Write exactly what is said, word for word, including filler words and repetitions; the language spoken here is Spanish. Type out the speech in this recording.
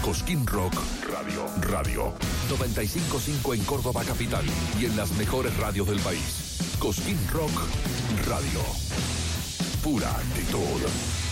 Cosquín Rock Radio. Radio. noventa y cinco punto cinco en Córdoba capital y en las mejores radios del país. Cosquín Rock Radio. Pura actitud.